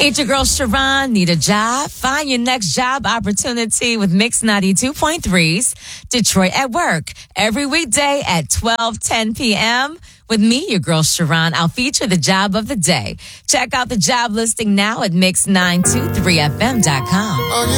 It's your girl, Sharon. Need a job? Find your next job opportunity with Mix 92.3's Detroit at Work. Every weekday at 12:10 p.m. With me, your girl, Sharon. I'll feature the job of the day. Check out the job listing now at mix923fm.com.